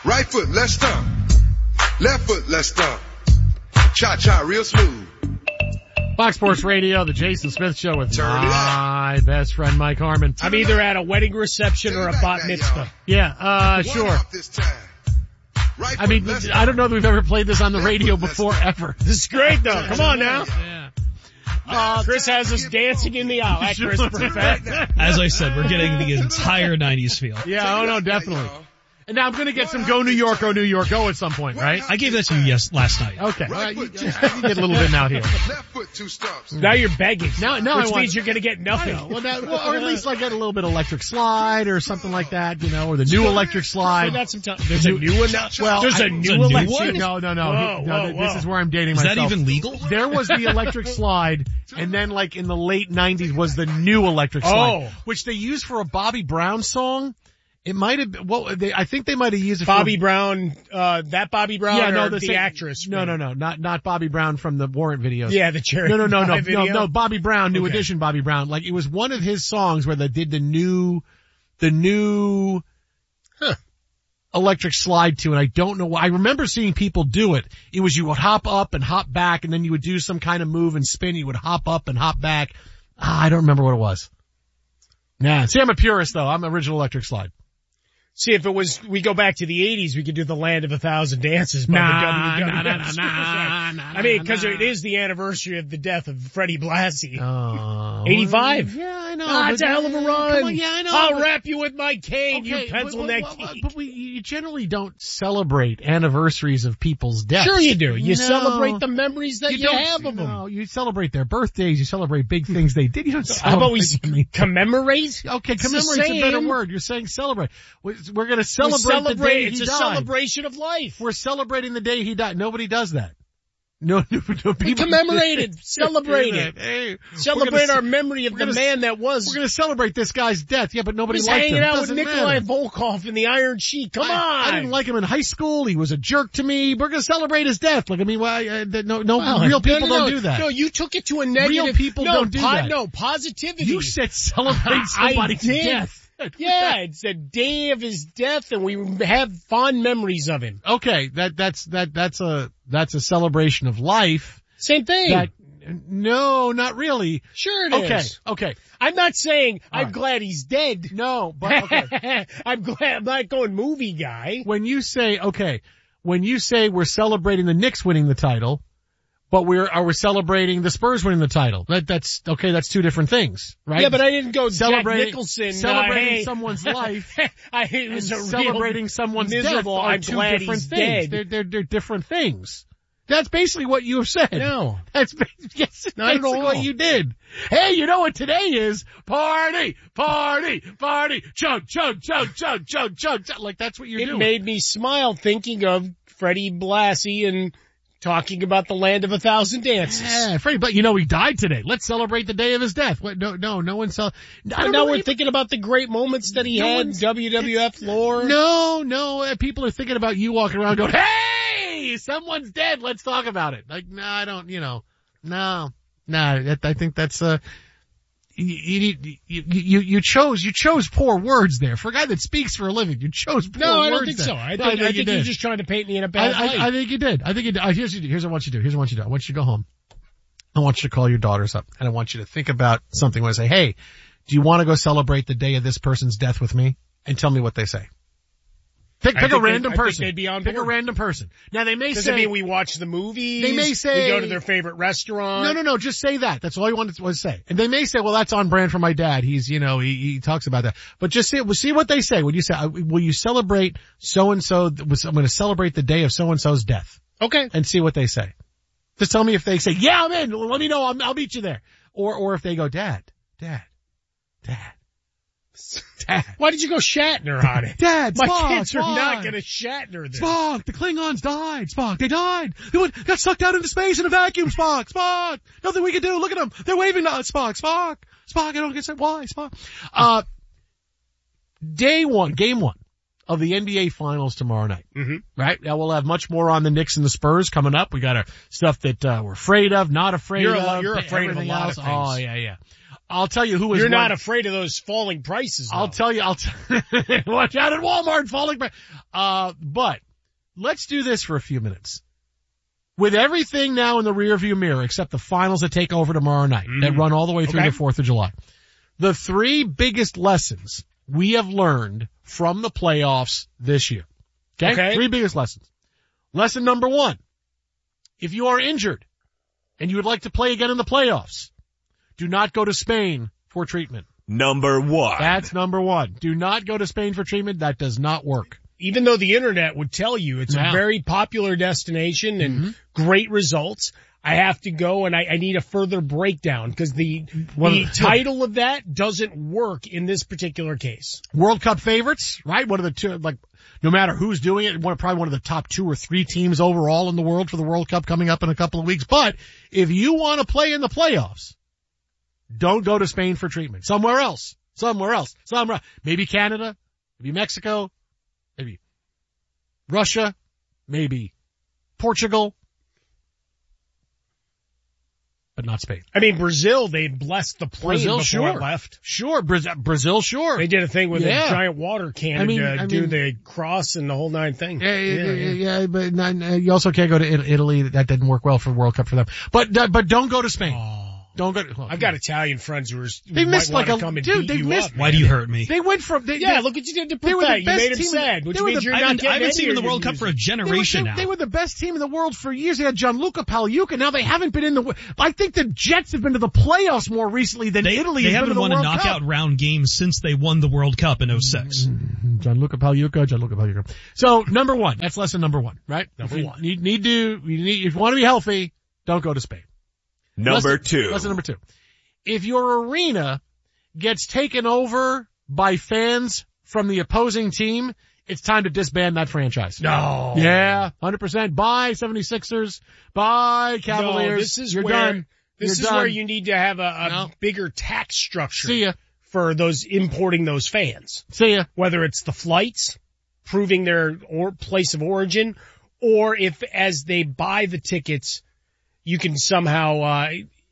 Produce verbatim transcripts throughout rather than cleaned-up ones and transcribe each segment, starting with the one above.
Right foot, let's stomp. Left foot, let's stomp. Cha-cha, real smooth. Fox Sports Radio, the Jason Smith Show with Turn it my best friend Mike Harmon. I'm either at a wedding reception or a bat mitzvah. Yeah, uh, sure. I mean, I don't know that we've ever played this on the radio before, ever. This is great, though. Come on now. Yeah. Uh, Chris has us dancing in the aisle. That Chris perfect. As I said, we're getting the entire nineties feel. Yeah, oh no, definitely. And now I'm going to get some Go New York, Go New York, Go at some point, right? I gave that to you yes last night. Okay. Right, you, you get a little bit out here. Left foot, two stomps. Now you're begging. Now, now which I want, means you're going to get nothing. Well, that, well, or at least like get a little bit of electric slide or something like that, you know, or the new electric slide. Got some time. There's a new one now. Well, there's I, a new a new electric one? No, no, no. Whoa, He, no whoa, th- whoa. This is where I'm dating Is myself. that even legal? There was the electric slide, and then like in the late nineties was the new electric slide, Oh. which they used for a Bobby Brown song. It might have been, well, they, I think they might have used it Bobby for, Brown, uh, that Bobby Brown yeah, no, or the, the same, actress? No, no, no, not, not Bobby Brown from the Warrant videos. Yeah, the Cherry No, no, no, no, Pie no, video. no, Bobby Brown, new Okay. edition Bobby Brown. Like it was one of his songs where they did the new, the new, Huh. electric slide to, and I don't know why. I remember seeing people do it. It was you would hop up and hop back, and then you would do some kind of move and spin. You would hop up and hop back. Ah, I don't remember what it was. Nah, see, I'm a purist though. I'm original electric slide. See, if it was, we go back to the eighties, we could do the Land of a Thousand Dances by Nah, the W W F. nah, nah, nah, nah, I mean, nah, because nah. it is the anniversary of the death of Freddie Blassie. Oh, eighty-five. Yeah, I know. Ah, but- it's a hell of a Come run. on, yeah, I know. I'll but- wrap you with my cane, Okay, you pencil neck but, but, geek. but we, you generally don't celebrate anniversaries of people's deaths. Sure you do. You No. celebrate the memories that you, don't, have of them. No, you celebrate their birthdays. You celebrate big things they did. You don't celebrate. How about we I mean, commemorate? okay, It's the commemorate's a better same. word. You're saying celebrate. We're, we're going to We celebrate, celebrate. the day It's he a died. celebration of life. We're celebrating the day he died. Nobody does that. No, no, no people commemorate it. Celebrate it. Hey, Celebrate we're gonna, our memory of we're the gonna- man that was. We're going to celebrate this guy's death. Yeah, but nobody He's liked hanging him. out with Doesn't Nikolai matter. Volkov in the Iron Sheik. Come I, on. I didn't like him in high school. He was a jerk to me. We're going to celebrate his death. Like, I mean, why, uh, no, no, Well, real people no, no, don't no. do that. No, you took it to a negative. Real people no, don't do po- that. No, positivity. You said celebrate somebody's I did. death. Yeah, it's the day of his death and we have fond memories of him. Okay, that, that's, that, that's a, that's a celebration of life. Same thing. That, no, not really. Sure it Okay, is. okay. I'm not saying All I'm right. glad he's dead. No, but okay. I'm glad I'm not going movie guy. When you say, okay, when you say we're celebrating the Knicks winning the title, but we're, are we celebrating the Spurs winning the title? That, that's, okay, that's two different things, right? Yeah, but I didn't go Celebrating- Jack Nicholson. celebrating uh, hey. someone's life I, it was and a celebrating real someone's miserable. death are I'm two glad different he's things. dead. They're, they're, they're different things. That's basically what you have said. No. That's ba- yes, Not at basically all. what you did. Hey, you know what today is? Party, party, party, chug, chug, chug, chug, chug, chug, chug. Like that's what you're It doing. made me smile thinking of Freddie Blassie and talking about the Land of a Thousand Dances. Yeah, Freddie, but you know he died today. Let's celebrate the day of his death. What, no, no, no one saw. I And don't now know we're any- thinking about the great moments that he No had, one's- W W F lore. No, no, uh, people are thinking about you walking around going, hey, someone's dead. Let's talk about it. Like, no, I don't, you know, no, no, that, I think that's, uh, you, you, you, you, you chose, you chose poor words there. For a guy that speaks for a living, you chose poor No, words I don't think there. so. I No, think, I think you you're did. just trying to paint me in a I, bad light. I, I think you did. I think you did. Uh, here's, here's what I want you to do. Here's what I want you to do. I want you to go home. I want you to call your daughters up and I want you to think about something where I say, hey, do you want to go celebrate the day of this person's death with me? And tell me what they say. Pick, I pick a think they- random I think person. they'd be on Pick a board. random person. Now they may Does say, it mean we watch the movies? They may say- we go to their favorite restaurant. no, no, no, just say that. That's all you wanted to say. And they may say, well, that's on brand for my dad. He's, you know, he, he talks about that. But just see, we'll see what they say. When you say, uh, will you celebrate so-and-so, I'm going to celebrate the day of so-and-so's death. Okay. And see what they say. Just tell me if they say, yeah, I'm in. Let me know. I'll, I'll meet you there. Or, or if they go, dad, dad, dad, dad. Why did you go Shatner on it? Dad, My Spock, kids are Spock. not going to Shatner this. Spock, the Klingons died. Spock, they died. They went, got sucked out into space in a vacuum. Spock, Spock. Nothing we can do. Look at them. They're waving to us. Spock, Spock, Spock. I don't get said why. Spock. Uh, day one, game one of the N B A Finals tomorrow night. Mm-hmm. Right now, we'll have much more on the Knicks and the Spurs coming up. We got our stuff that uh, we're afraid of, not afraid You're a of. lot- you're afraid of a everything lot else. of things. Oh yeah, yeah. I'll tell you who was You're one, not afraid of those falling prices, though. I'll tell you, I'll t- watch out at Walmart falling price. Uh, but let's do this for a few minutes. With everything now in the rearview mirror, except the finals that take over tomorrow night, mm. that run all the way through okay. the fourth of July. The three biggest lessons we have learned from the playoffs this year. Okay? okay. Three biggest lessons. Lesson number one. If you are injured and you would like to play again in the playoffs, do not go to Spain for treatment. Number one. That's number one. Do not go to Spain for treatment. That does not work. Even though the internet would tell you it's yeah. a very popular destination and mm-hmm. great results, I have to go and I, I need a further breakdown because the, well, the title of that doesn't work in this particular case. World Cup favorites, right? One of the two, like, no matter who's doing it, one, probably one of the top two or three teams overall in the world for the World Cup coming up in a couple of weeks. But if you want to play in the playoffs, don't go to Spain for treatment. Somewhere else. Somewhere else. Somewhere else. Maybe Canada. Maybe Mexico. Maybe Russia. Maybe Portugal. But not Spain. I mean, Brazil, they blessed the plane Brazil, before sure. it left. Sure. Brazil, Brazil, sure. They did a thing with yeah. a giant water cannon I mean, to I do mean, the cross and the whole nine thing. Yeah, yeah, yeah, yeah, yeah but not, uh, you also can't go to Italy. That didn't work well for World Cup for them. But, uh, but don't go to Spain. Oh. Don't go to, well, I've got Italian friends who are, who they missed might like a, come and dude, beat they you missed, up, why do you hurt me? They went from, they, yeah, they, look what you did to they put were that. the You best made him team, sad, which they were means the, you're I not haven't, getting I haven't seen any them in the World Cup for a generation they were, now. they, they were the best team in the world for years. They had Gianluca Pagliuca. Now they haven't been in the, I think the Jets have been to the playoffs more recently than They, Italy they has haven't been to the won World a knockout Cup. round game since they won the World Cup in oh six. Gianluca Pagliuca, Gianluca Pagliuca. So number one, that's lesson number one, right? Number if you one. Need, need to, you need, if you want to be healthy, don't go to Spain. Number lesson, two. Lesson number two. If your arena gets taken over by fans from the opposing team, it's time to disband that franchise. No. Yeah, one hundred percent. Bye, seventy-sixers. Bye, Cavaliers. No, this is You're where, done. This You're is done. where you need to have a, a No. bigger tax structure. See ya. For those importing those fans. See ya. Whether it's the flights, proving their or place of origin, or if as they buy the tickets, you can somehow, uh,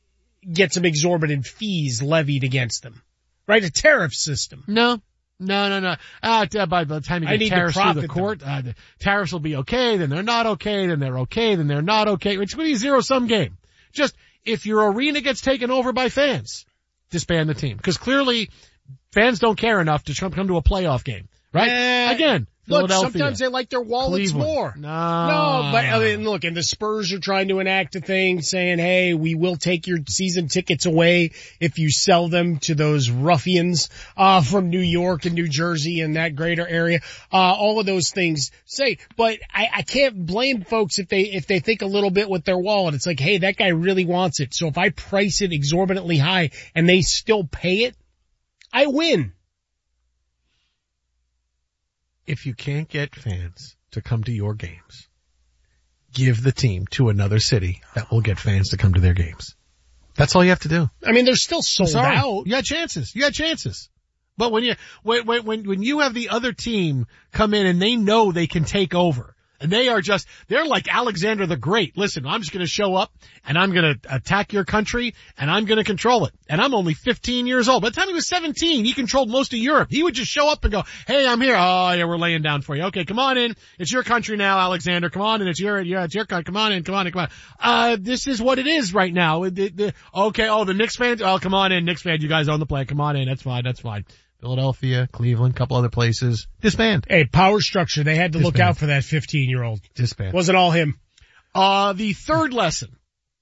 get some exorbitant fees levied against them. Right? A tariff system. No. No, no, no. Uh, t- by the time you I get need to tariffs through the profit court, uh, the tariffs will be okay, then they're not okay, then they're okay, then they're not okay. It's going to be a zero-sum game. Just, if your arena gets taken over by fans, disband the team. Because clearly, fans don't care enough to come to a playoff game. Right? Eh, Again, Look, Philadelphia. sometimes they like their wallets Cleveland. more. No. No, but I mean, look, and the Spurs are trying to enact a thing saying, hey, we will take your season tickets away if you sell them to those ruffians, uh, from New York and New Jersey and that greater area. Uh, all of those things say, but I, I can't blame folks if they, if they think a little bit with their wallet. It's like, hey, that guy really wants it. So if I price it exorbitantly high and they still pay it, I win. If you can't get fans to come to your games, give the team to another city that will get fans to come to their games. That's all you have to do. I mean, they're still sold Sorry. out. You got chances. You got chances. But when you, when, when, when you have the other team come in and they know they can take over, and they are just, they're like Alexander the Great. Listen, I'm just going to show up and I'm going to attack your country and I'm going to control it. And I'm only fifteen years old. By the time he was seventeen, he controlled most of Europe. He would just show up and go, hey, I'm here. Oh yeah, we're laying down for you. Okay, come on in. It's your country now, Alexander. Come on in. It's your, yeah, it's your country. Come on in. Come on in. Come on. Uh, this is what it is right now. The, the, okay. Oh, the Knicks fans. Oh, come on in. Knicks fans. You guys own the play. Come on in. That's fine. That's fine. Philadelphia, Cleveland, couple other places. Disband. Hey, power structure. They had to look Disband. out for that fifteen year old. Disband. Wasn't all him. Uh, the third lesson.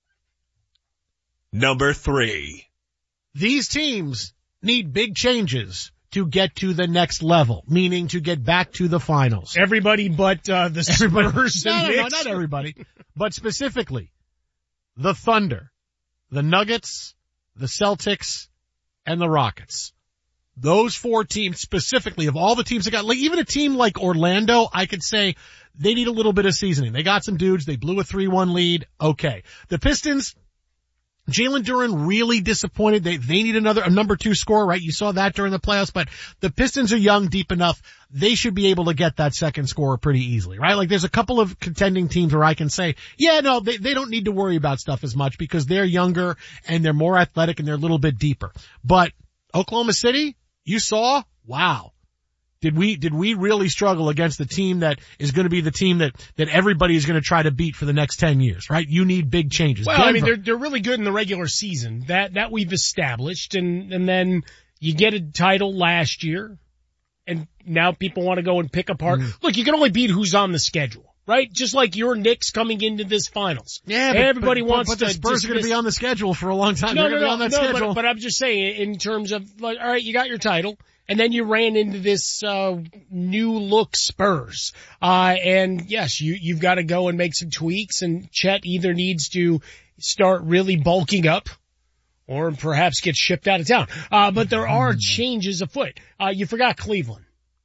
Number three. These teams need big changes to get to the next level, meaning to get back to the finals. Everybody but, uh, the Everybody. Spurs No, and no, no, Knicks. not everybody. But specifically, the Thunder, the Nuggets, the Celtics, and the Rockets. Those four teams specifically, of all the teams that got, like even a team like Orlando, I could say they need a little bit of seasoning. They got some dudes. They blew a three one lead. Okay. The Pistons, Jalen Duren really disappointed. They, they need another, a number two scorer, right? You saw that during the playoffs, but the Pistons are young, deep enough. They should be able to get that second scorer pretty easily, right? Like there's a couple of contending teams where I can say, yeah, no, they, they don't need to worry about stuff as much because they're younger and they're more athletic and they're a little bit deeper. But Oklahoma City, you saw, wow. Did we, did we really struggle against the team that is going to be the team that, that everybody is going to try to beat for the next ten years, right? You need big changes. Well, Denver, I mean, they're, they're really good in the regular season. That, that we've established. And, and then you get a title last year and now people want to go and pick apart. Mm. Look, you can only beat who's on the schedule, right? Just like your Knicks coming into this finals. Yeah, but, everybody but, wants but, but to. the Spurs dismiss. are going to be on the schedule for a long time. No, They're no, going to be no, on that no, schedule. But, but I'm just saying in terms of like, all right, you got your title. And then you ran into this, uh, new look Spurs. Uh, and yes, you, you've got to go and make some tweaks and Chet either needs to start really bulking up or perhaps get shipped out of town. Uh, but there are changes afoot. Uh, you forgot Cleveland.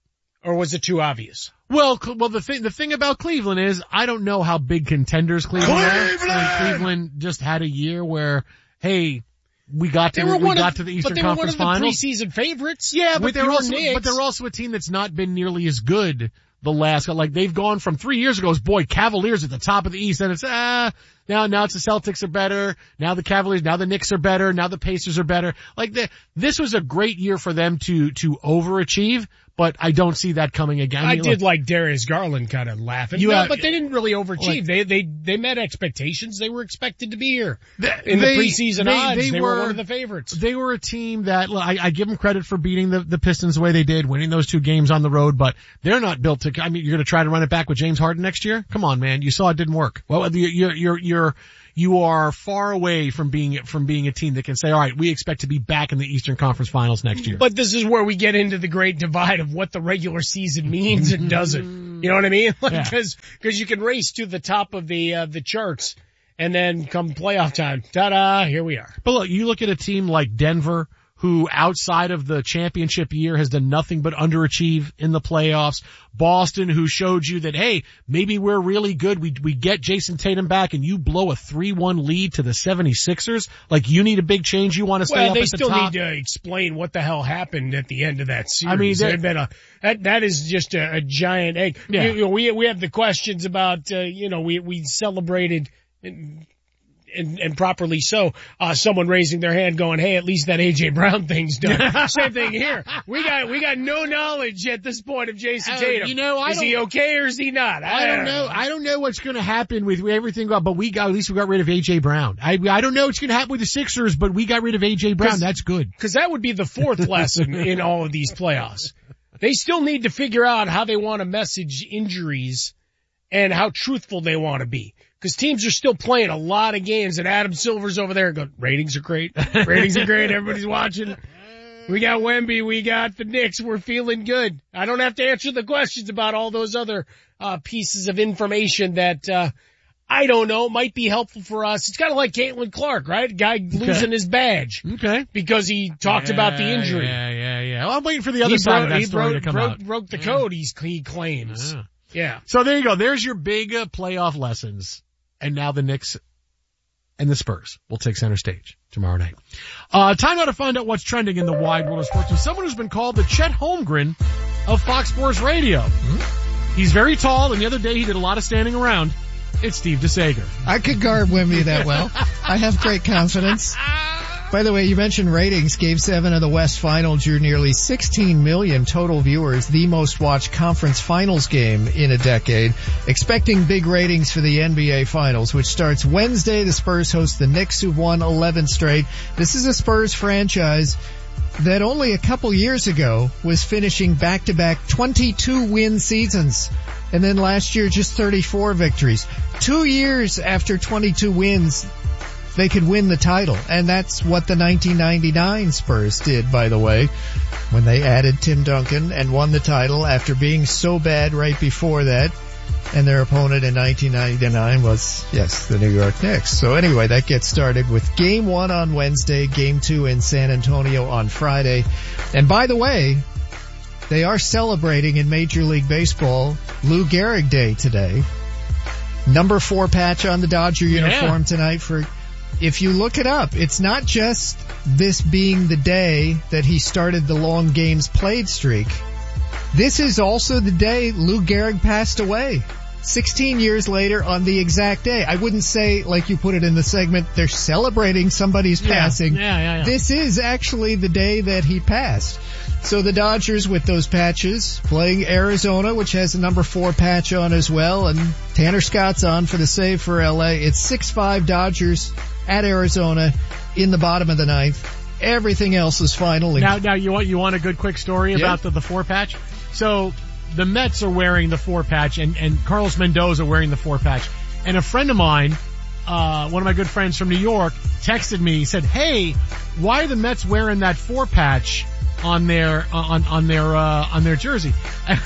Or was it too obvious? Well, well, the thing, the thing about Cleveland is I don't know how big contenders Cleveland are. Cleveland! Cleveland just had a year where, hey, we got to, They were we one got of, to the Eastern but they were one Conference of the Finals. preseason favorites. Yeah, but with they're your also, Knicks. but they're also a team that's not been nearly as good the last, like they've gone from three years ago as boy, Cavaliers at the top of the East and it's, ah, now, now it's the Celtics are better. Now the Cavaliers, now the Knicks are better. Now the Pacers are better. Like the, this was a great year for them to, to overachieve, but I don't see that coming again. I mean, did look, like Darius Garland kind of laughing. You no, have- but they didn't really overachieve. Like- they, they, they met expectations. They were expected to be here. They- In the they- preseason they- odds, they they, were, were- one of the favorites. They were a team that, look, I, I give them credit for beating the, the Pistons the way they did, winning those two games on the road, but they're not built to, I mean, you're going to try to run it back with James Harden next year? Come on, man. You saw it didn't work. Well, you're, you're, you're, you are far away from being, from being a team that can say, all right, we expect to be back in the Eastern Conference Finals next year. But this is where we get into the great divide of what the regular season means and doesn't. You know what I mean? Like, Yeah. cause, cause you can race to the top of the, uh, the charts and then come playoff time, ta-da, here we are. But look, you look at a team like Denver, who outside of the championship year has done nothing but underachieve in the playoffs. Boston, who showed you that, hey, maybe we're really good. We, we get Jason Tatum back and you blow a three one lead to the seventy-sixers. Like you need a big change. You want to stay Well, up they at the still top. need to explain what the hell happened at the end of that series. I mean, there they- had been a, that, that is just a, a giant egg. Yeah. You, you know, we, we have the questions about, uh, you know, we, we celebrated and, and, and properly so, uh, someone raising their hand going, hey, at least that A J Brown thing's done. Same thing here. We got, we got no knowledge at this point of Jason Uh, Tatum. you know, I is he don't- okay or is he not? I don't know. I don't know what's going to happen with everything, but we got, at least we got rid of A J Brown. I, I don't know what's going to happen with the Sixers, but we got rid of A J Brown. 'Cause- That's good. Cause that would be the fourth lesson in all of these playoffs. They still need to figure out how they want to message injuries and how truthful they want to be. Cause teams are still playing a lot of games and Adam Silver's over there going, ratings are great. Ratings are great. Everybody's watching. We got Wemby. We got the Knicks. We're feeling good. I don't have to answer the questions about all those other, uh, pieces of information that, uh, I don't know, might be helpful for us. It's kind of like Caitlin Clark, right? Guy losing his badge Okay. because he talked Yeah, about the injury. Yeah, yeah, yeah. Well, I'm waiting for the other He side broke, of that he story broke, to come broke, out. broke the code, he's, he claims. Yeah. Yeah. So there you go. There's your big uh, playoff lessons. And now the Knicks and the Spurs will take center stage tomorrow night. Uh, time now to find out what's trending in the wide world of sports with someone who's been called the Chet Holmgren of Fox Sports Radio. Hmm? He's very tall, and the other day he did a lot of standing around. It's Steve DeSager. I could guard Wemby that well. I have great confidence. By the way, you mentioned ratings. Game seven of the West Final drew nearly sixteen million total viewers, the most watched conference finals game in a decade. Expecting big ratings for the N B A Finals, which starts Wednesday. The Spurs host the Knicks, who've won eleven straight. This is a Spurs franchise that only a couple years ago was finishing back-to-back twenty-two win seasons. And then last year, just thirty-four victories. Two years after twenty-two wins, they could win the title. And that's what the nineteen ninety-nine Spurs did, by the way, when they added Tim Duncan and won the title after being so bad right before that. And their opponent in nineteen ninety-nine was, yes, the New York Knicks. So anyway, that gets started with game one on Wednesday, game two in San Antonio on Friday. And by the way, they are celebrating in Major League Baseball Lou Gehrig Day today. Number four patch on the Dodger uniform tonight for if you look it up, it's not just this being the day that he started the long games played streak. This is also the day Lou Gehrig passed away. sixteen years later on the exact day. I wouldn't say, like you put it in the segment, they're celebrating somebody's Yeah, passing. yeah, yeah, yeah. This is actually the day that he passed. So the Dodgers with those patches playing Arizona, which has a number four patch on as well, and Tanner Scott's on for the save for L A. It's six five Dodgers at Arizona in the bottom of the ninth. Everything else is final. Now, now you want you want a good quick story Yeah. about the, the four patch? So the Mets are wearing the four patch, and and Carlos Mendoza wearing the four patch. And a friend of mine, uh, one of my good friends from New York, texted me. He said, "Hey, why are the Mets wearing that four patch on their on on their uh, on their jersey?"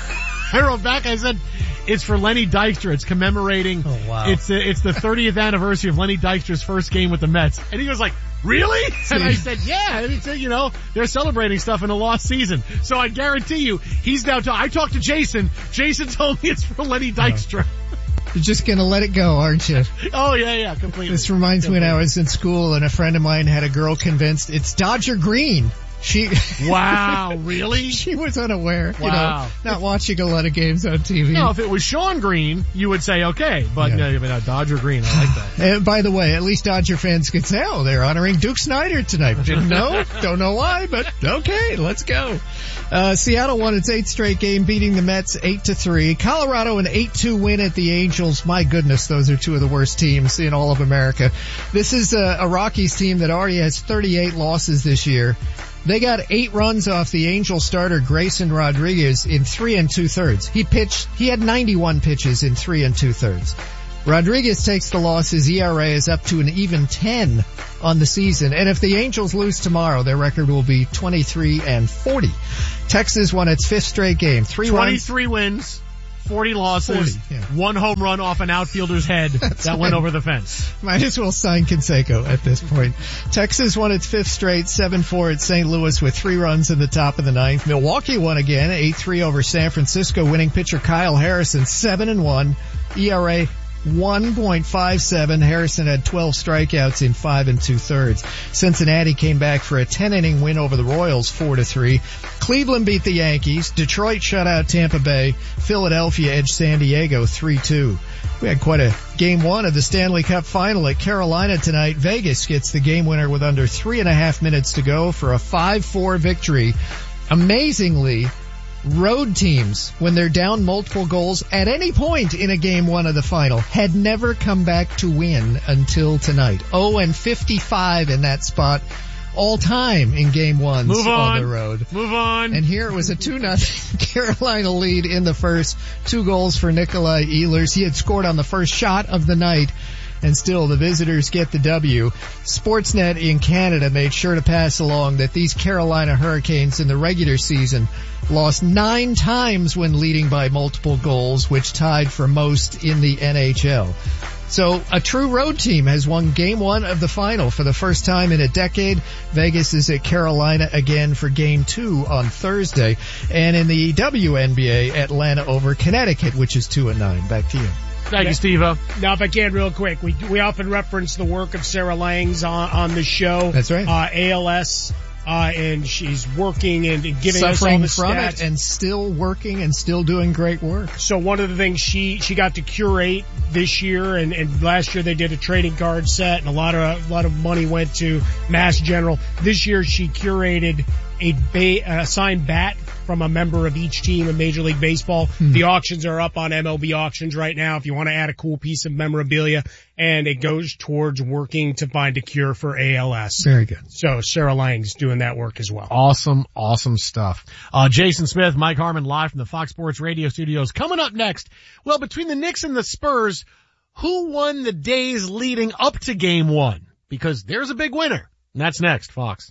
I wrote back. I said, "It's for Lenny Dykstra. It's commemorating. Oh, wow. It's the, it's the thirtieth anniversary of Lenny Dykstra's first game with the Mets." And he was like, "Really?" And I said, "Yeah. It's, you know, they're celebrating stuff in a lost season. So I guarantee you, he's now. Ta- I talked to Jason. Jason told me it's for Lenny Dykstra. You're just gonna let it go, aren't you? Oh yeah, yeah, completely. This reminds me when completely. I was in school and a friend of mine had a girl convinced it's Dodger Green. She, Wow, really? she was unaware, you Wow. know, not watching a lot of games on T V. No, if it was Sean Green, you would say okay, but Yeah. no, but no, Dodger Green, I like that. And by the way, at least Dodger fans could say, oh, they're honoring Duke Snyder tonight. Didn't know, don't know why, but okay, let's go. Uh, Seattle won its eighth straight game, beating the Mets eight to three. Colorado an eight two win at the Angels. My goodness, those are two of the worst teams in all of America. This is a, a Rockies team that already has thirty-eight losses this year. They got eight runs off the Angel starter Grayson Rodriguez in three and two thirds. He pitched, he had ninety-one pitches in three and two thirds. Rodriguez takes the loss. His E R A is up to an even ten on the season. And if the Angels lose tomorrow, their record will be twenty-three and forty. Texas won its fifth straight game. Three runs. twenty-three wins, forty losses, forty, yeah. one home run off an outfielder's head that right. went over the fence. Might as well sign Canseco at this point. Texas won its fifth straight, seven four at Saint Louis with three runs in the top of the ninth. Milwaukee won again, eight three over San Francisco, winning pitcher Kyle Harrison, seven and one. E R A one point five seven. Harrison had twelve strikeouts in five and two thirds. Cincinnati came back for a ten inning win over the Royals, four to three. Cleveland beat the Yankees. Detroit shut out Tampa Bay. Philadelphia edged San Diego three two. We had quite a game one of the Stanley Cup final at Carolina tonight. Vegas gets the game winner with under three and a half minutes to go for a five four victory. Amazingly, road teams, when they're down multiple goals at any point in a game one of the final, had never come back to win until tonight. oh and fifty-five in that spot all time in game ones Move on on. the road. Move on. And here it was a two nothing Carolina lead in the first. Two goals for Nikolai Ehlers. He had scored on the first shot of the night. And still, the visitors get the W. Sportsnet in Canada made sure to pass along that these Carolina Hurricanes in the regular season lost nine times when leading by multiple goals, which tied for most in the N H L. So a true road team has won game one of the final for the first time in a decade. Vegas is at Carolina again for game two on Thursday. And in the W N B A, Atlanta over Connecticut, which is two and nine. Back to you. Thank you, Steve-O. Now, if I can real quick, we we often reference the work of Sarah Langs on, on the show. That's right. Uh, A L S, uh, and she's working and giving Suffering us all the from stats. it and still working and still doing great work. So one of the things she, she got to curate this year, and, and last year they did a trading card set, and a lot of, a lot of money went to Mass General. This year she curated a, ba- a signed bat from a member of each team in Major League Baseball. Hmm. The auctions are up on M L B Auctions right now if you want to add a cool piece of memorabilia, and it goes towards working to find a cure for A L S. Very good. So Sarah Lang's doing that work as well. Awesome, awesome stuff. Uh, Jason Smith, Mike Harmon live from the Fox Sports Radio studios. Coming up next, well, between the Knicks and the Spurs, who won the days leading up to game one? Because there's a big winner. And that's next, Fox.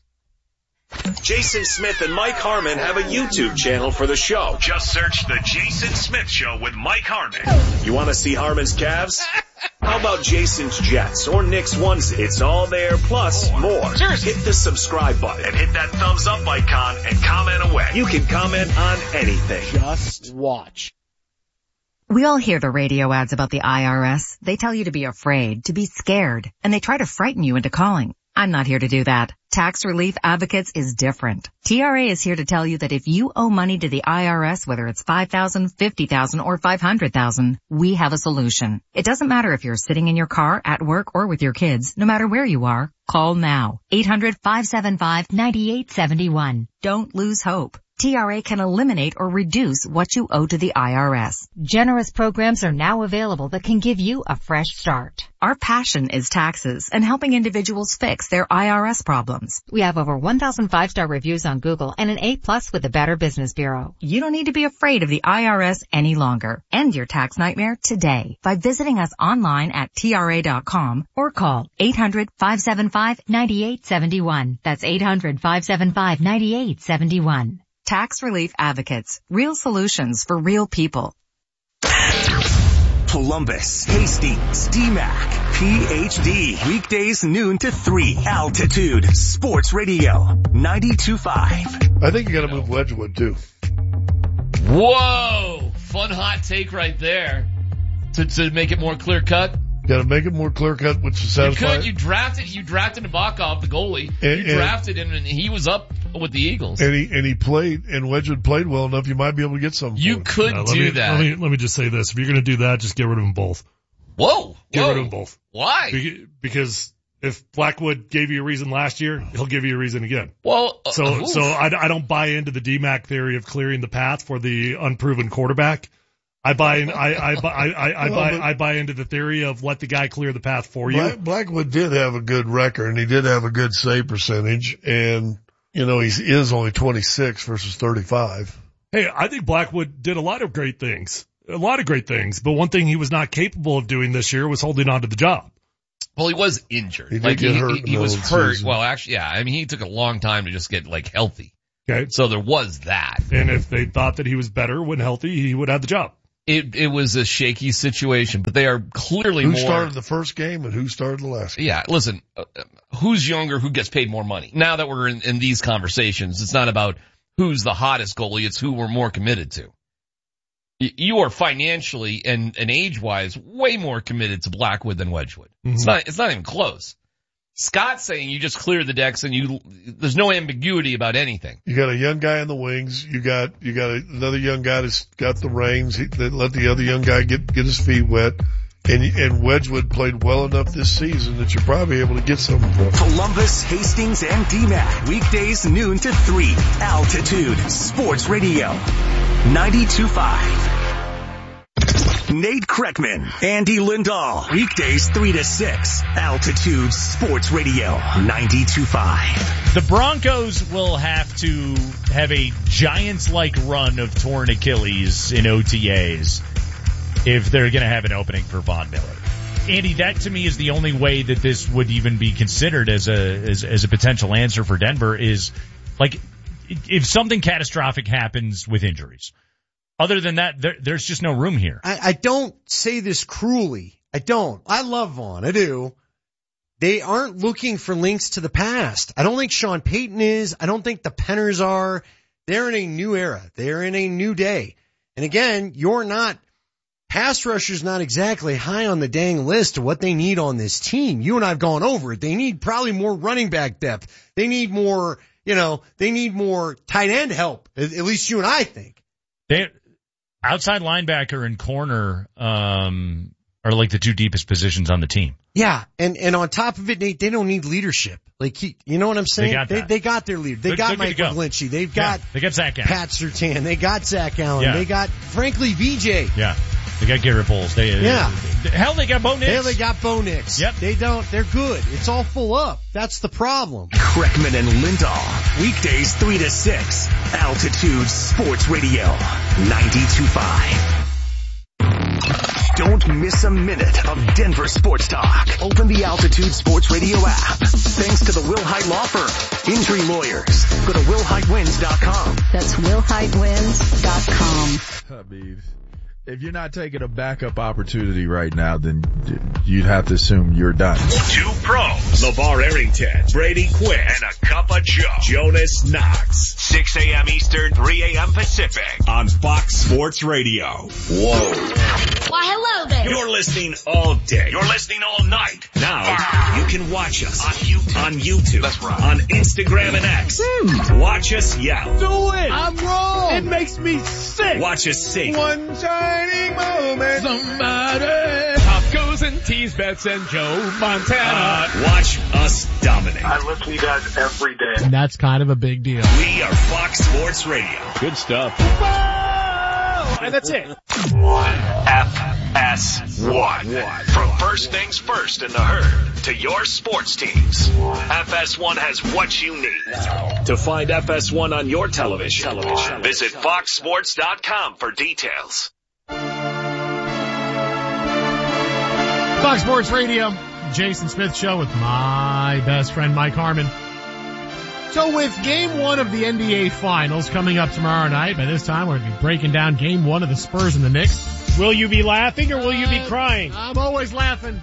Jason Smith and Mike Harmon have a YouTube channel for the show. Just search The Jason Smith Show with Mike Harmon. You want to see Harmon's Cavs? How about Jason's Jets or Knicks onesie? It's all there, plus more. Seriously. Hit the subscribe button and hit that thumbs up icon and comment away. You can comment on anything. Just watch. We all hear the radio ads about the I R S. They tell you to be afraid, to be scared, and they try to frighten you into calling. I'm not here to do that. Tax Relief Advocates is different. T R A is here to tell you that if you owe money to the I R S, whether it's five thousand dollars, fifty thousand dollars, or five hundred thousand dollars, we have a solution. It doesn't matter if you're sitting in your car, at work, or with your kids. No matter where you are, call now. eight hundred, five seven five, nine eight seven one. Don't lose hope. T R A can eliminate or reduce what you owe to the I R S. Generous programs are now available that can give you a fresh start. Our passion is taxes and helping individuals fix their I R S problems. We have over one thousand five-star reviews on Google and an A plus with the Better Business Bureau. You don't need to be afraid of the I R S any longer. End your tax nightmare today by visiting us online at T R A dot com or call eight hundred, five seven five, nine eight seven one. That's eight hundred, five seven five, nine eight seven one. Tax Relief Advocates. Real solutions for real people. Columbus, Hastings, D MAC, P H D. Weekdays noon to three. Altitude Sports Radio ninety-two point five. I think you gotta move Wedgwood too. Whoa! Fun hot take right there. To, to make it more clear cut. Got to make it more clear cut, which is satisfying. You could, you drafted, you drafted Nabokov, the goalie. And, you drafted him, and he was up with the Eagles. And he and he played, and Wedgwood played well enough. You might be able to get something. You could no, do me, that. Let me let me just say this: if you're going to do that, just get rid of them both. Whoa! Get whoa. rid of them both. Why? Because if Blackwood gave you a reason last year, he'll give you a reason again. Well, uh, so oof. so I, I don't buy into the D MAC theory of clearing the path for the unproven quarterback. I buy in, I, I, I, I, I buy, I buy into the theory of let the guy clear the path for you. Black, Blackwood did have a good record, and he did have a good save percentage, and, you know, he is only twenty-six versus thirty-five. Hey, I think Blackwood did a lot of great things, a lot of great things, but one thing he was not capable of doing this year was holding on to the job. Well, he was injured. He did like get he, hurt he, in he the was old hurt. season. Well, actually, yeah. I mean, he took a long time to just get like healthy. Okay. So there was that. And if they thought that he was better when healthy, he would have the job. It it was a shaky situation, but they are clearly Who more. started the first game and who started the last game? Yeah, listen, uh, who's younger, who gets paid more money? Now that we're in, in these conversations, it's not about who's the hottest goalie, it's who we're more committed to. Y- You are financially and, and age-wise way more committed to Blackwood than Wedgwood. Mm-hmm. It's not, it's not even close. Scott's saying you just clear the decks and you, there's no ambiguity about anything. You got a young guy in the wings. You got you got another young guy that's got the reins. He, that let the other young guy get get his feet wet. And and Wedgwood played well enough this season that you're probably able to get something for him. Columbus, Hastings, and D MAC. Weekdays noon to three. Altitude Sports Radio ninety-two point five. Nate Kreckman, Andy Lindahl. Weekdays three to six. Altitude Sports Radio ninety-two point five. The Broncos will have to have a Giants-like run of torn Achilles in O T As if they're going to have an opening for Von Miller. Andy, that to me is the only way that this would even be considered as a as, as a potential answer for Denver is, like, if something catastrophic happens with injuries. Other than that, there, there's just no room here. I, I don't say this cruelly. I don't. I love Vaughn. I do. They aren't looking for links to the past. I don't think Sean Payton is. I don't think the Penners are. They're in a new era. They're in a new day. And again, you're not, pass rusher's not exactly high on the dang list of what they need on this team. You and I have gone over it. They need probably more running back depth. They need more, you know, they need more tight end help. At, at least you and I think. They, outside linebacker and corner, um, are like the two deepest positions on the team. Yeah, and and on top of it, Nate, they don't need leadership. Like, he, you know what I'm saying? They got, they, that. they got their leader. They they're, got they're Mike go. McGlinchey. They've yeah, got they got Zach Allen. Pat Surtain. They got Zach Allen. Yeah. They got, frankly, V J. Yeah, they got Garrett Bowles. They, yeah. They, hell, they got Bo Nix. Hell, they got Bo Nix. Yep. They don't, they're good. It's all full up. That's the problem. Kreckman and Lindahl. Weekdays three to six. Altitude Sports Radio ninety-two point five. Don't miss a minute of Denver sports talk. Open the Altitude Sports Radio app. Thanks to the Will Hite Law Firm. Injury lawyers. Go to will hite wins dot com. That's will hite wins dot com. I mean, If you're not taking a backup opportunity right now, then you'd have to assume you're done. Two pros, LeVar Arrington, Brady Quinn, and a cup of Joe, Jonas Knox. six a.m. Eastern, three a.m. Pacific on Fox Sports Radio. Whoa. Why, hello there. You're listening all day. You're listening all night. Now wow. You can watch us on YouTube. On YouTube. That's right. On Instagram and X. Mm. Watch us yell. Do it. I'm wrong. It makes me sick. Watch us sing. One shining moment. Somebody. Top goes and tease bets and Joe Montana. Uh, watch us dominate. I listen to you guys every day. And that's kind of a big deal. We are Fox Sports Radio. Good stuff. Whoa! And that's it. F S one. From first things first in the herd to your sports teams, F S one has what you need. To find F S one on your television, television. Visit fox sports dot com for details. Fox Sports Radio, Jason Smith Show with my best friend Mike Harmon. So with game one of the N B A Finals coming up tomorrow night, by this time we're going to be breaking down game one of the Spurs and the Knicks. Will you be laughing or will you be crying? Uh, I'm always laughing.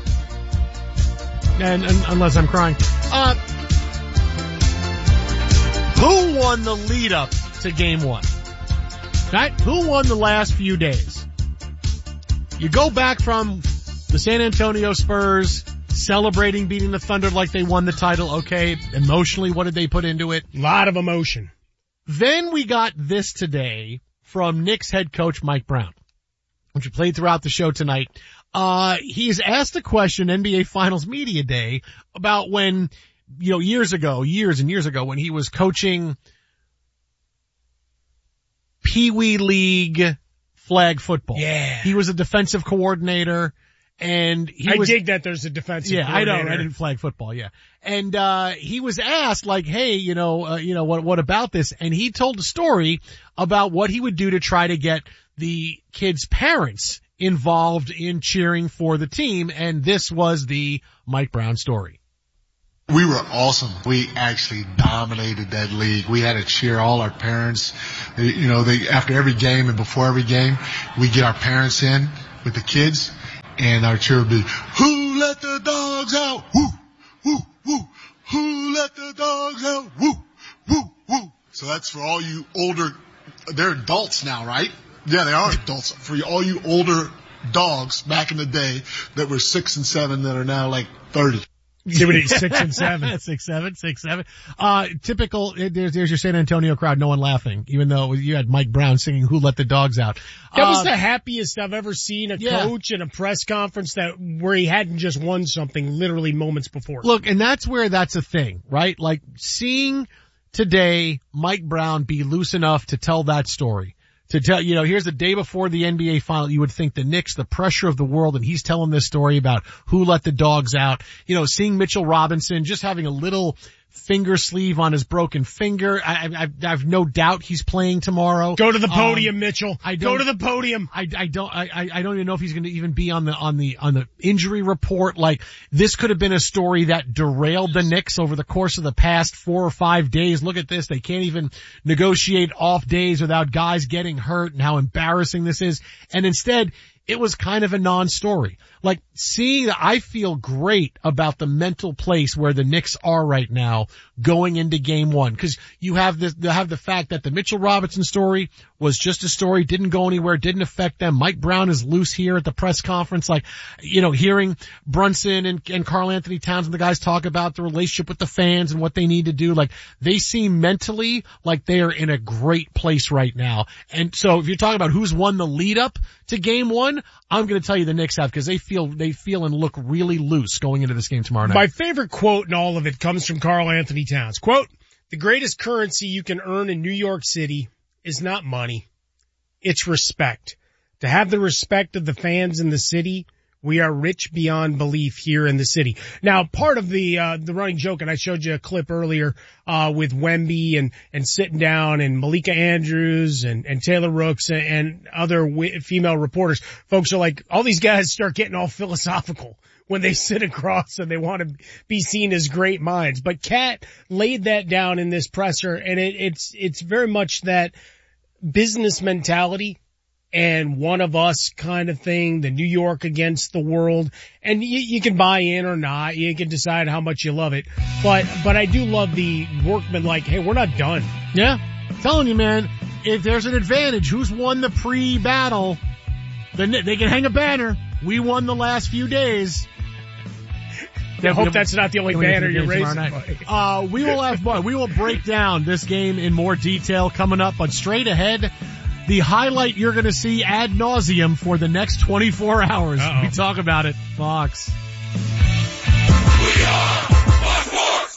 And, and unless I'm crying. Uh, who won the lead up to game one? Right? Who won the last few days? You go back from the San Antonio Spurs celebrating beating the Thunder like they won the title. Okay, emotionally, what did they put into it? A lot of emotion. Then we got this today from Knicks head coach Mike Brown, which we played throughout the show tonight. Uh, he's asked a question N B A Finals Media Day about when, you know, years ago, years and years ago when he was coaching Pee Wee League flag football. Yeah. He was a defensive coordinator. And he I was, dig that there's a defensive yeah, I know, coordinator. I didn't flag football, yeah. And, uh, he was asked like, hey, you know, uh, you know, what, what about this? And he told a story about what he would do to try to get the kids' parents involved in cheering for the team. And this was the Mike Brown story. We were awesome. We actually dominated that league. We had to cheer all our parents. You know, they, after every game and before every game, we get our parents in with the kids. And our cheer would be, who let the dogs out? Woo, woo, woo. Who let the dogs out? Woo, woo, woo. So that's for all you older, they're adults now, right? Yeah, they are adults. For all you older dogs back in the day that were six and seven that are now like thirty. Six and seven. six, seven, six, seven. Uh, typical, there's, there's your San Antonio crowd, no one laughing, even though you had Mike Brown singing Who Let the Dogs Out. That was uh, the happiest I've ever seen a yeah. coach in a press conference that, where he hadn't just won something literally moments before. Look, and that's where that's a thing, right? Like seeing today Mike Brown be loose enough to tell that story. To tell, you know, here's the day before the N B A final, you would think the Knicks, the pressure of the world, and he's telling this story about who let the dogs out. You know, seeing Mitchell Robinson just having a little finger sleeve on his broken finger. I, I, I have no doubt he's playing tomorrow. Go to the podium, um, Mitchell. I Go to the podium. I, I don't, I, I don't even know if he's going to even be on the, on the, on the injury report. Like, this could have been a story that derailed the Knicks over the course of the past four or five days. Look at this. They can't even negotiate off days without guys getting hurt and how embarrassing this is. And instead, it was kind of a non-story. Like seeing that, I feel great about the mental place where the Knicks are right now going into game one. Cause you have this, you have the fact that the Mitchell Robinson story was just a story, didn't go anywhere, didn't affect them. Mike Brown is loose here at the press conference. Like, you know, hearing Brunson and, and Karl Anthony Towns and the guys talk about the relationship with the fans and what they need to do. Like they seem mentally like they are in a great place right now. And so if you're talking about who's won the lead up to game one, I'm going to tell you the Knicks have because they feel, they feel and look really loose going into this game tomorrow night. My favorite quote in all of it comes from Karl Anthony Towns. Quote, the greatest currency you can earn in New York City is not money. It's respect. To have the respect of the fans in the city, we are rich beyond belief here in the city. Now, part of the, uh, the running joke, and I showed you a clip earlier, uh, with Wemby and, and sitting down and Malika Andrews and, and Taylor Rooks and, and other w- female reporters. Folks are like, all these guys start getting all philosophical when they sit across and they want to be seen as great minds. But Kat laid that down in this presser, and it, it's, it's very much that business mentality and one of us kind of thing, the New York against the world. And you, you can buy in or not. You can decide how much you love it. But, but I do love the workman, like, hey, we're not done. Yeah. I'm telling you, man, if there's an advantage, who's won the pre-battle, then they can hang a banner. We won the last few days. I hope that's not the only banner you're raising. Uh, we will have more. We will break down this game in more detail coming up, but straight ahead, the highlight you're going to see ad nauseum for the next twenty-four hours. Uh-oh. We talk about it. Fox. We are Fox Sports.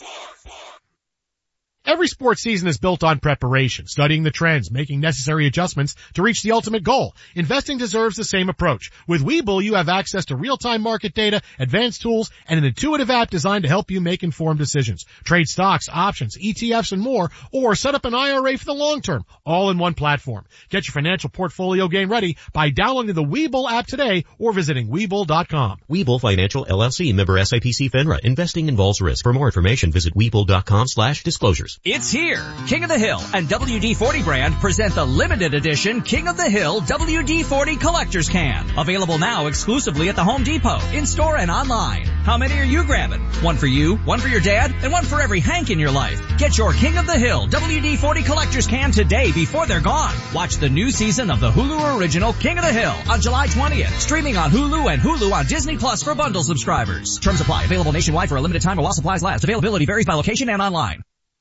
Every sports season is built on preparation, studying the trends, making necessary adjustments to reach the ultimate goal. Investing deserves the same approach. With Webull, you have access to real-time market data, advanced tools, and an intuitive app designed to help you make informed decisions. Trade stocks, options, E T Fs, and more, or set up an I R A for the long term, all in one platform. Get your financial portfolio game ready by downloading the Webull app today or visiting Webull dot com. Webull Financial L L C, member S I P C FINRA. Investing involves risk. For more information, visit Webull dot com slash disclosures. It's here. King of the Hill and W D forty brand present the limited edition King of the Hill W D forty Collector's Can. Available now exclusively at the Home Depot, in-store and online. How many are you grabbing? One for you, one for your dad, and one for every Hank in your life. Get your King of the Hill W D forty Collector's Can today before they're gone. Watch the new season of the Hulu original King of the Hill on July twentieth. Streaming on Hulu and Hulu on Disney Plus for bundle subscribers. Terms apply. Available nationwide for a limited time while supplies last. Availability varies by location and online.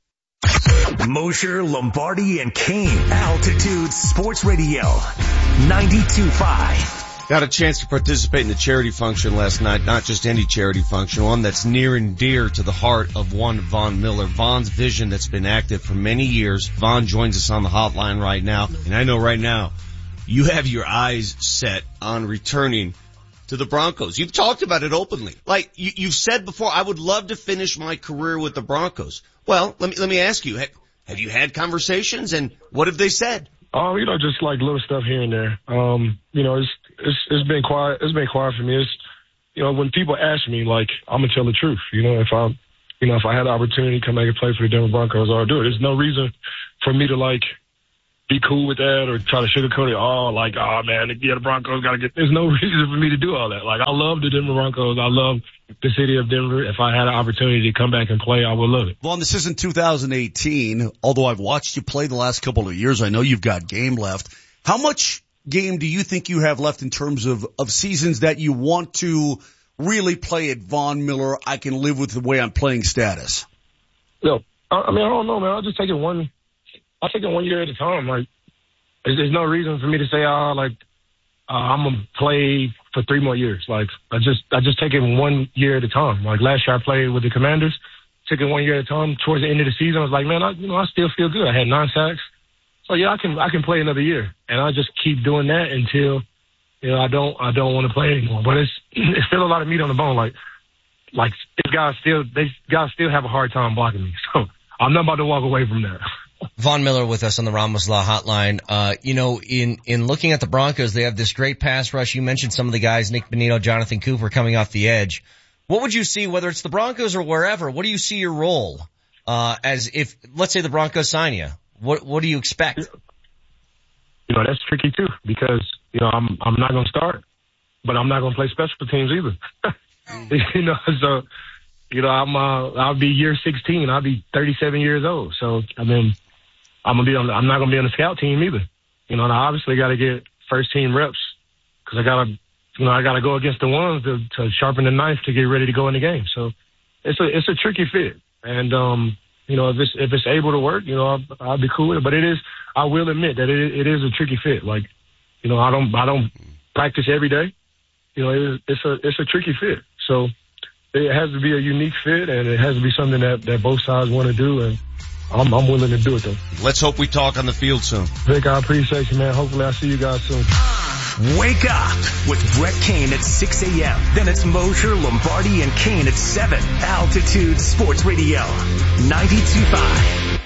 Mosher, Lombardi, and Kane. Altitude Sports Radio. ninety-two point five. Got a chance to participate in the charity function last night. Not just any charity function, one that's near and dear to the heart of one Von Miller. Von's vision that's been active for many years. Von joins us on the hotline right now. And I know right now you have your eyes set on returning to the Broncos. You've talked about it openly. Like you, you've said before, I would love to finish my career with the Broncos. Well, let me, let me ask you, have, have you had conversations and what have they said? Um, you know, just like little stuff here and there. Um, you know, it's, it's, it's been quiet. It's been quiet for me. It's, you know, when people ask me, like, I'm going to tell the truth. You know, if I, you know, if I had the opportunity to come back and play for the Denver Broncos, I'll do it. There's no reason for me to like be cool with that or try to sugarcoat it. Oh, like, oh man, yeah, the Broncos got to get, there's no reason for me to do all that. Like, I love the Denver Broncos. I love the city of Denver. If I had an opportunity to come back and play, I would love it. Well, this isn't two thousand eighteen. Although I've watched you play the last couple of years, I know you've got game left. How much game do you think you have left in terms of, of seasons that you want to really play at Von Miller? I can live with the way I'm playing status. No, I mean, I don't know, man. I'll just take it one, I'll take it one year at a time. Like, there's, there's no reason for me to say, oh, like, uh, I'm going to play for three more years. Like, I just, I just take it one year at a time. Like, last year I played with the Commanders, took it one year at a time. Towards the end of the season, I was like, man, I, you know, I still feel good. I had nine sacks. So yeah, I can, I can play another year. And I just keep doing that until, you know, I don't, I don't want to play anymore. But it's, it's still a lot of meat on the bone. Like, like, these guys still, they guys still have a hard time blocking me. So I'm not about to walk away from that. Von Miller with us on the Ramos Law Hotline. Uh, you know, in, in looking at the Broncos, they have this great pass rush. You mentioned some of the guys, Nick Bonito, Jonathan Cooper coming off the edge. What would you see, whether it's the Broncos or wherever, what do you see your role, uh, as if, let's say the Broncos sign you? What, what do you expect? You know, that's tricky too, because, you know, I'm, I'm not going to start, but I'm not going to play special teams either. You know, so, you know, I'm, uh, I'll be year sixteen. I'll be thirty-seven years old. So, I mean, I'm gonna be on, I'm not gonna be on the scout team either. You know, and I obviously got to get first team reps because I gotta, you know, I gotta go against the ones to, to sharpen the knife to get ready to go in the game. So it's a, it's a tricky fit. And, um, you know, if it's, if it's able to work, you know, I'll, I'll be cool with it. But it is, I will admit that it, it is a tricky fit. Like, you know, I don't, I don't practice every day. You know, it is, it's a, it's a tricky fit. So it has to be a unique fit and it has to be something that, that both sides want to do. And I'm, I'm willing to do it though. Let's hope we talk on the field soon. Vic, I appreciate you, man. Hopefully I'll see you guys soon. Wake up with Brett Kane at six a.m. Then it's Mosher, Lombardi, and Kane at seven. Altitude Sports Radio, ninety-two point five.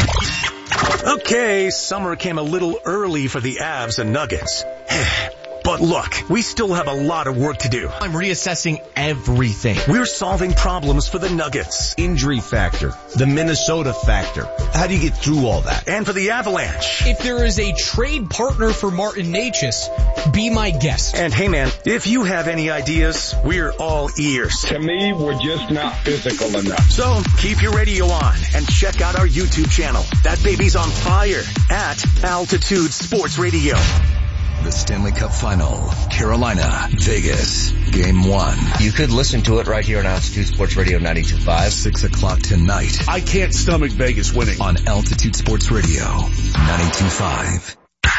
Okay, summer came a little early for the Avs and Nuggets. But But look, we still have a lot of work to do. I'm reassessing everything. We're solving problems for the Nuggets. Injury factor, the Minnesota factor. How do you get through all that? And for the Avalanche. If there is a trade partner for Martin Necas, be my guest. And hey man, if you have any ideas, we're all ears. To me, we're just not physical enough. So keep your radio on and check out our YouTube channel. That baby's on fire at Altitude Sports Radio. The Stanley Cup Final, Carolina, Vegas, Game one. You could listen to it right here on Altitude Sports Radio ninety-two point five. Six o'clock tonight. I can't stomach Vegas winning. On Altitude Sports Radio ninety-two point five.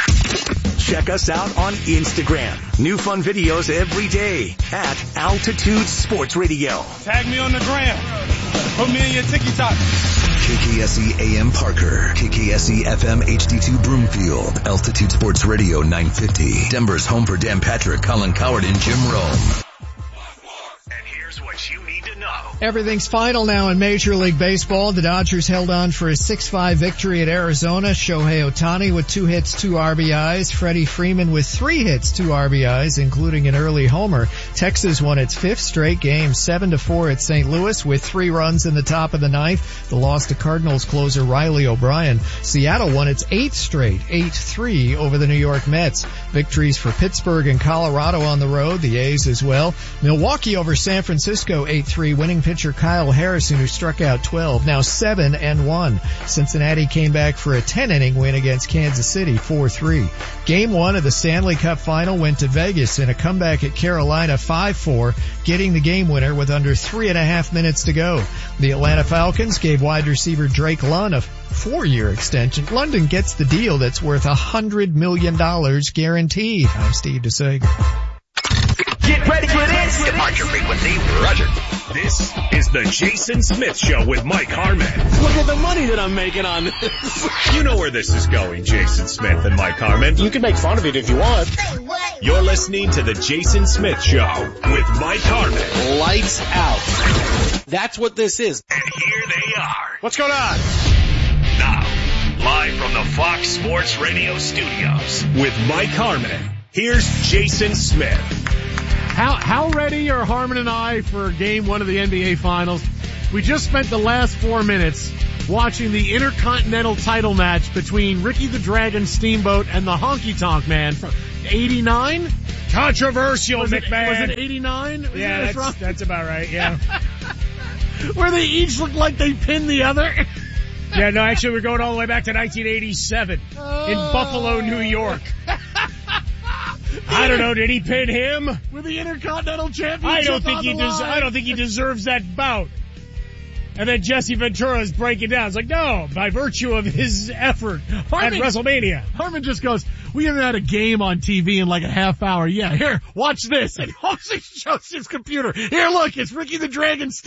Check us out on Instagram. New fun videos every day at Altitude Sports Radio. Tag me on the gram. Put me in your TikTok. K K S E A M Parker, K K S E F M H D two Broomfield, Altitude Sports Radio nine fifty. Denver's home for Dan Patrick, Colin Coward, and Jim Rome. And here's what you need to know. Everything's final now in Major League Baseball. The Dodgers held on for a six five victory at Arizona. Shohei Ohtani with two hits, two R B Is. Freddie Freeman with three hits, two R B Is, including an early homer. Texas won its fifth straight game, seven to four at Saint Louis with three runs in the top of the ninth. The loss to Cardinals closer Riley O'Brien. Seattle won its eighth straight, eight three over the New York Mets. Victories for Pittsburgh and Colorado on the road, the A's as well. Milwaukee over San Francisco eight three, winning pitcher Kyle Harrison, who struck out twelve, now seven and one. Cincinnati came back for a ten inning win against Kansas City, four three. Game one of the Stanley Cup Final went to Vegas in a comeback at Carolina, five four, getting the game winner with under three and a half minutes to go. The Atlanta Falcons gave wide receiver Drake Lund a four-year extension. London gets the deal that's worth one hundred million dollars guaranteed. I'm Steve DeSager. Get ready for this. Depart your frequency. Roger. This is the Jason Smith Show with Mike Harmon. Look at the money that I'm making on this. You know where this is going, Jason Smith and Mike Harmon. You can make fun of it if you want. You're listening to the Jason Smith Show with Mike Harmon. Lights out. That's what this is. And here they are. What's going on? Now, live from the Fox Sports Radio studios with Mike Harmon. Here's Jason Smith. How how ready are Harmon and I for game one of the N B A Finals? We just spent the last four minutes watching the Intercontinental title match between Ricky the Dragon Steamboat and the Honky Tonk Man from eighty-nine? Controversial, was McMahon. It, was it eighty-nine? Was yeah, that's, that's about right, yeah. Where they each looked like they pinned the other? Yeah, no, actually we're going all the way back to nineteen eighty-seven oh. in Buffalo, New York. I don't know. Did he pin him with the Intercontinental Championship? I don't think on he. the Des- line. I don't think he deserves that bout. And then Jesse Ventura is breaking down. It's like, no, by virtue of his effort Harmon, at WrestleMania. Harmon just goes, we haven't had a game on T V in like a half hour. Yeah, here, watch this. And he shows his computer. Here, look, it's Ricky the Dragon